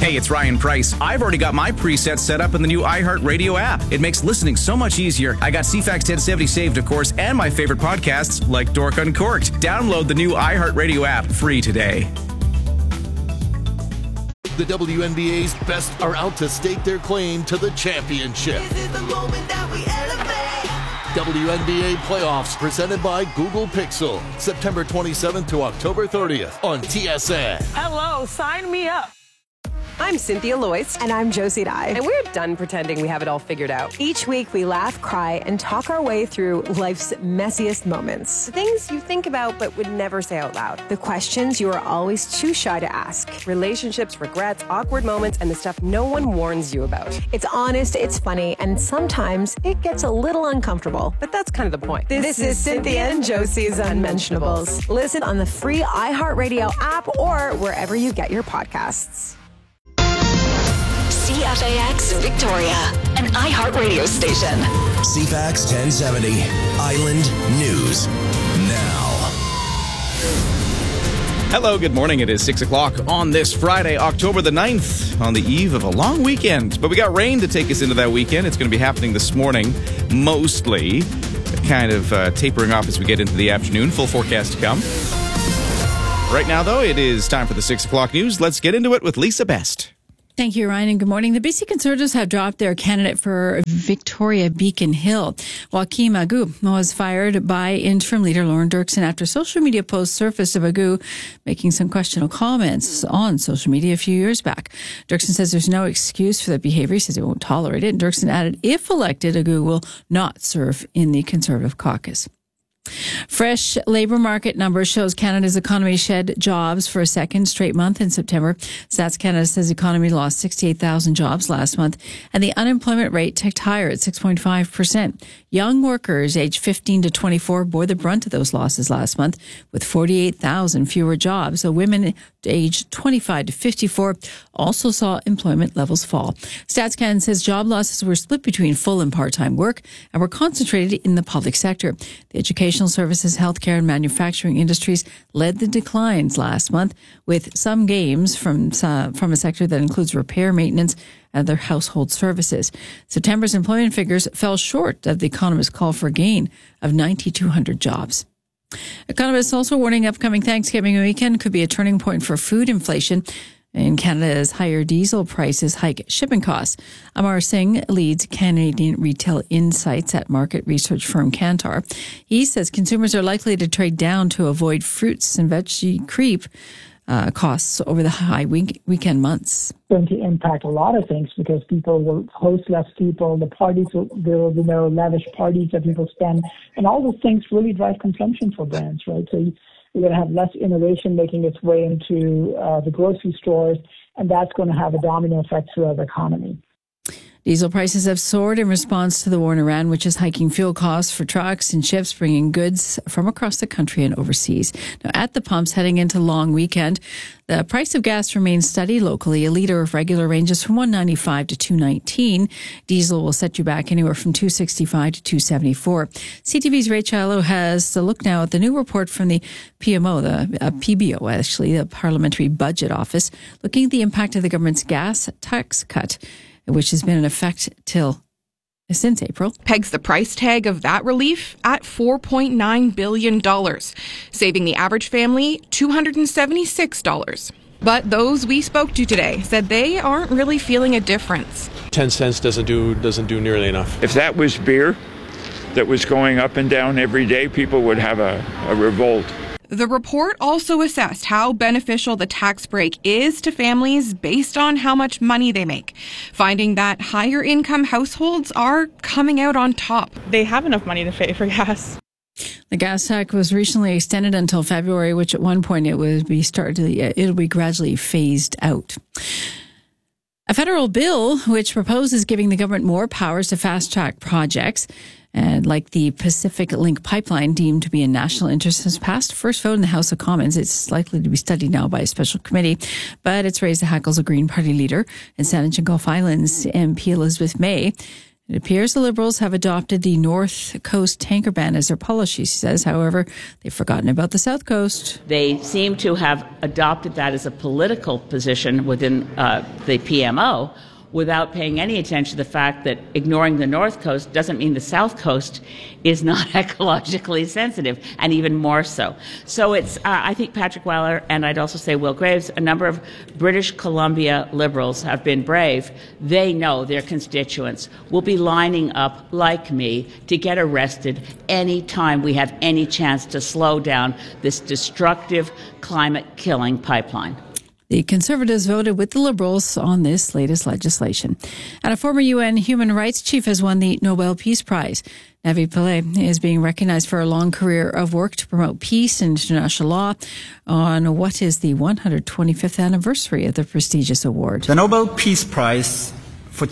Hey, it's Ryan Price. I've already got my presets set up in the new iHeartRadio app. It makes listening so much easier. I got CFAX 1070 saved, of course, and my favorite podcasts like Dork Uncorked. Download the new iHeartRadio app free today. The WNBA's best are out to stake their claim to the championship. This is the moment that we elevate. WNBA playoffs presented by Google Pixel. September 27th to October 30th on TSN. Hello, sign me up. I'm Cynthia Loyce. And I'm Josie Dye. And we're done pretending we have it all figured out. Each week we laugh, cry, and talk our way through life's messiest moments. The things you think about but would never say out loud. The questions you are always too shy to ask. Relationships, regrets, awkward moments, and the stuff no one warns you about. It's honest, it's funny, and sometimes it gets a little uncomfortable. But that's kind of the point. This is Cynthia and Josie's Unmentionables. Listen on the free iHeartRadio app or wherever you get your podcasts. CFAX Victoria, an iHeartRadio station. CFAX 1070, Island News Now. Hello, good morning. It is 6 o'clock on this Friday, October the 9th, on the eve of a long weekend. But we got rain to take us into that weekend. It's going to be happening this morning, mostly. Kind of tapering off as we get into the afternoon. Full forecast to come. Right now, though, it is time for the 6 o'clock news. Let's get into it with Lisa Best. Thank you, Ryan, and good morning. The BC Conservatives have dropped their candidate for Victoria Beacon Hill. Joaquim Agu was fired by interim leader Lauren Dirksen after social media posts surfaced of Agu making some questionable comments on social media a few years back. Dirksen says there's no excuse for that behavior. He says he won't tolerate it. Dirksen added, if elected, Agu will not serve in the Conservative caucus. Fresh labour market numbers shows Canada's economy shed jobs for a second straight month in September. Stats Canada says the economy lost 68,000 jobs last month, and the unemployment rate ticked higher at 6.5%. Young workers aged 15 to 24 bore the brunt of those losses last month, with 48,000 fewer jobs. So women aged 25 to 54 also saw employment levels fall. Stats Canada says job losses were split between full and part-time work and were concentrated in the public sector. The educational services, healthcare, and manufacturing industries led the declines last month, with some gains from a sector that includes repair, maintenance, and other household services. September's employment figures fell short of the economists' call for a gain of 9,200 jobs. Economists also warning upcoming Thanksgiving weekend could be a turning point for food inflation. In Canada, as higher diesel prices hike shipping costs. Amar Singh leads Canadian Retail Insights at market research firm Kantar. He says consumers are likely to trade down to avoid fruits and veggie creep costs over the high weekend months. Going to impact a lot of things because people will host less people. The parties there will be no lavish parties that people spend, and all those things really drive consumption for brands, right? So you're going to have less innovation making its way into the grocery stores, and that's going to have a domino effect throughout the economy. Diesel prices have soared in response to the war in Iran, which is hiking fuel costs for trucks and ships bringing goods from across the country and overseas. Now, at the pumps heading into long weekend, the price of gas remains steady locally. A litre of regular ranges from $1.95 to $2.19. Diesel will set you back anywhere from $2.65 to $2.74. CTV's Ray Chilo has a look now at the new report from the PMO, the PBO, actually, the Parliamentary Budget Office, looking at the impact of the government's gas tax cut, which has been in effect since April. Pegs the price tag of that relief at $4.9 billion, saving the average family $276. But those we spoke to today said they aren't really feeling a difference. 10 cents doesn't do nearly enough. If that was beer that was going up and down every day, people would have a revolt. The report also assessed how beneficial the tax break is to families based on how much money they make, finding that higher income households are coming out on top. They have enough money to pay for gas. The gas tax was recently extended until February, which at one point it'll be gradually phased out. A federal bill which proposes giving the government more powers to fast-track projects, and like the Pacific Link pipeline deemed to be in national interest, has passed first vote in the House of Commons. It's likely to be studied now by a special committee, but it's raised the hackles of Green Party leader and Saanich and Gulf Islands MP Elizabeth May, It appears the Liberals have adopted the North Coast tanker ban as their policy, she says. However, they've forgotten about the South Coast. They seem to have adopted that as a political position within the PMO without paying any attention to the fact that ignoring the North Coast doesn't mean the South Coast is not ecologically sensitive, and even more so. So it's, I think Patrick Weiler, and I'd also say Will Graves, a number of British Columbia Liberals have been brave. They know their constituents will be lining up, like me, to get arrested any time we have any chance to slow down this destructive, climate-killing pipeline. The Conservatives voted with the Liberals on this latest legislation. And a former UN human rights chief has won the Nobel Peace Prize. Navi Pillay is being recognized for a long career of work to promote peace and international law on what is the 125th anniversary of the prestigious award. The Nobel Peace Prize for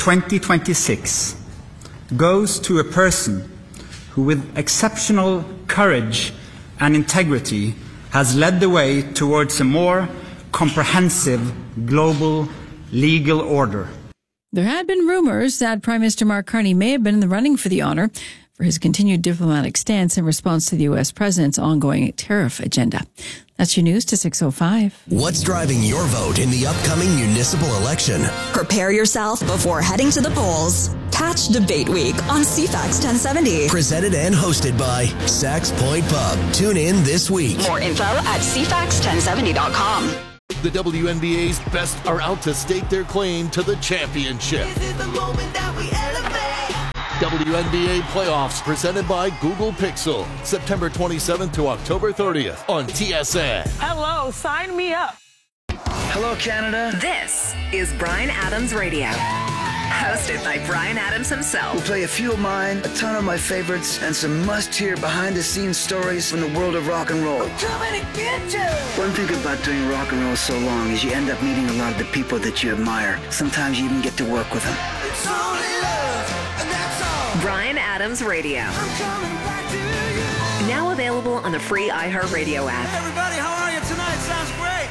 2026 goes to a person who, with exceptional courage and integrity, has led the way towards a more comprehensive global legal order. There had been rumors that Prime Minister Mark Carney may have been in the running for the honor for his continued diplomatic stance in response to the U.S. president's ongoing tariff agenda. That's your news to 6:05. What's driving your vote in the upcoming municipal election? Prepare yourself before heading to the polls. Catch Debate Week on CFAX 1070. Presented and hosted by Sax Point Pub. Tune in this week. More info at CFAX1070.com. The WNBA's best are out to stake their claim to the championship. This is the moment that we elevate. WNBA playoffs presented by Google Pixel. September 27th to October 30th on TSN. Hello, sign me up. Hello, Canada. This is Bryan Adams Radio. Hosted by Bryan Adams himself. We'll play a few of mine, a ton of my favorites, and some must-hear behind-the-scenes stories from the world of rock and roll. We're coming to get you. One thing about doing rock and roll so long is you end up meeting a lot of the people that you admire. Sometimes you even get to work with them. It's only love, and that's all. Bryan Adams Radio. I'm coming back to you. Now available on the free iHeartRadio app. Hey everybody, how are you tonight? Sounds great.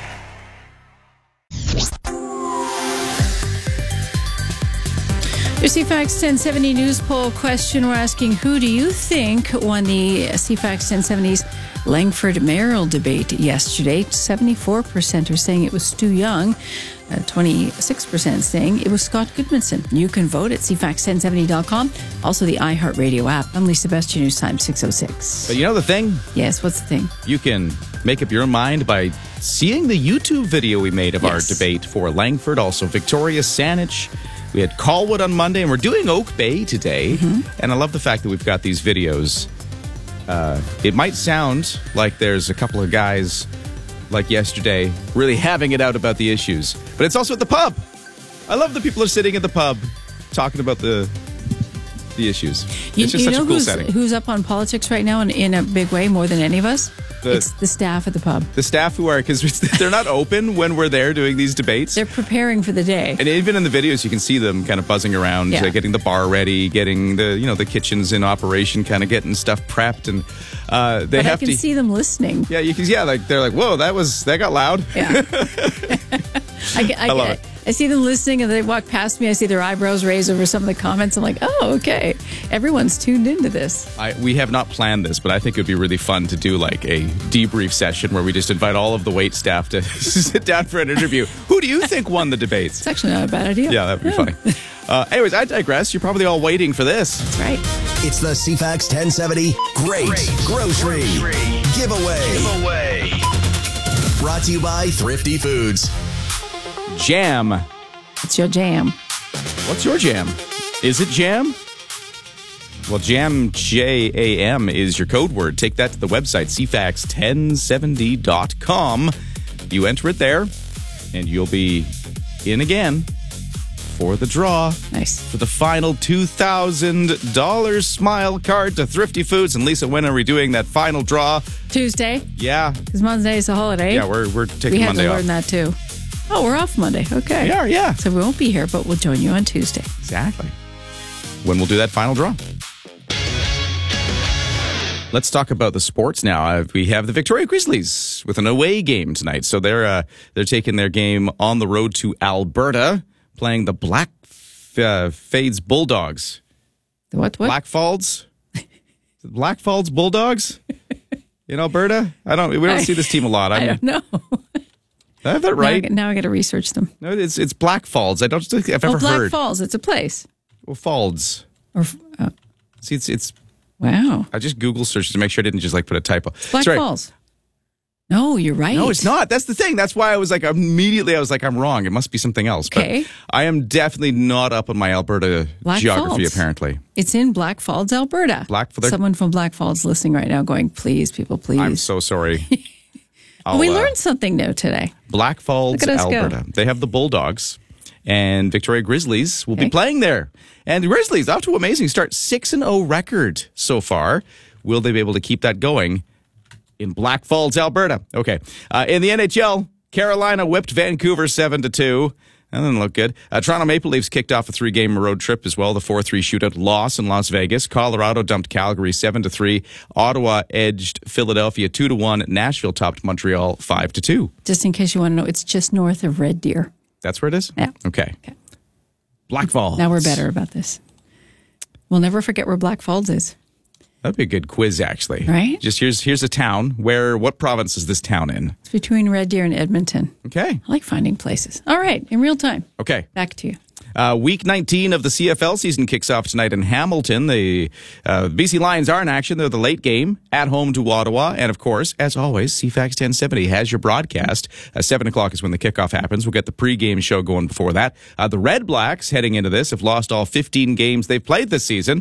Your CFAX 1070 news poll question. We're asking, who do you think won the CFAX 1070's Langford mayoral debate yesterday? 74% are saying it was Stu Young. 26% saying it was Scott Goodmanson. You can vote at CFAX1070.com. Also the iHeartRadio app. I'm Lisa Best, your news time 6:06. But you know the thing? Yes, what's the thing? You can make up your own mind by seeing the YouTube video we made of our debate for Langford, also Victoria Saanich. We had Colwood on Monday, and we're doing Oak Bay today. And I love the fact that we've got these videos. It might sound like there's a couple of guys like yesterday really having it out about the issues, but it's also at the pub. I love that people are sitting at the pub talking about the issues. It's just such a cool setting. Who's up on politics right now in a big way more than any of us? It's the staff at the pub. The staff who are, because they're not open when we're there doing these debates. They're preparing for the day. And even in the videos, you can see them kind of buzzing around, getting the bar ready, getting the kitchens in operation, kind of getting stuff prepped, and they have to. I can see them listening. Yeah, you can. Yeah, like they're like, whoa, that got loud. Yeah. I love it. I see them listening, and they walk past me. I see their eyebrows raise over some of the comments. I'm like, oh, okay. Everyone's tuned into this. We have not planned this, but I think it would be really fun to do like a debrief session where we just invite all of the wait staff to sit down for an interview. Who do you think won the debates? It's actually not a bad idea. Yeah, that would be funny. Anyways, I digress. You're probably all waiting for this. That's right. It's the CFAX 1070 Great Grocery Giveaway. Brought to you by Thrifty Foods. Jam. It's your jam. What's your jam? Is it jam? Well, jam, J-A-M, is your code word. Take that to the website, cfax1070.com. You enter it there, and you'll be in again for the draw. Nice. For the final $2,000 smile card to Thrifty Foods. And Lisa, when are we doing that final draw? Tuesday. Yeah. Because Monday is a holiday. Yeah, we're taking Monday off. We had to learn that too. Oh, we're off Monday. Okay. We are, yeah. So we won't be here, but we'll join you on Tuesday. Exactly. When we'll do that final draw. Let's talk about the sports now. We have the Victoria Grizzlies with an away game tonight. So they're taking their game on the road to Alberta, playing the Black Fades Bulldogs. The what? Blackfalds? Blackfalds Bulldogs in Alberta? We don't see this team a lot. I don't know. I have that right? Now I got to research them. No, it's Blackfalds. I don't think I've ever heard. Black Falls. It's a place. Well, Falds. See, it's. Wow. I just Google searched to make sure I didn't just put a typo. Black Falls. No, you're right. No, it's not. That's the thing. That's why I was I'm wrong. It must be something else. Okay. But I am definitely not up on my Alberta geography, apparently. It's in Black Falls, Alberta. Someone from Black Falls listening right now going, please, people, please. I'm so sorry. We learned something new today. Black Falls, Alberta. They have the Bulldogs, and Victoria Grizzlies will be playing there. And the Grizzlies, off to an amazing start, 6-0 record so far. Will they be able to keep that going in Black Falls, Alberta? Okay. In the NHL, Carolina whipped Vancouver 7-2. That didn't look good. Toronto Maple Leafs kicked off a 3-game road trip as well. The 4-3 shootout loss in Las Vegas. Colorado dumped Calgary 7-3. Ottawa edged Philadelphia 2-1. Nashville topped Montreal 5-2. Just in case you want to know, it's just north of Red Deer. That's where it is? Yeah. Okay. Black Falls. Now we're better about this. We'll never forget where Black Falls is. That'd be a good quiz, actually. Right? Just here's a town. What province is this town in? It's between Red Deer and Edmonton. Okay. I like finding places. All right, in real time. Okay. Back to you. Week 19 of the CFL season kicks off tonight in Hamilton. The BC Lions are in action. They're the late game at home to Ottawa. And, of course, as always, CFAX 1070 has your broadcast. 7 o'clock is when the kickoff happens. We'll get the pregame show going before that. The Red Blacks, heading into this, have lost all 15 games they've played this season.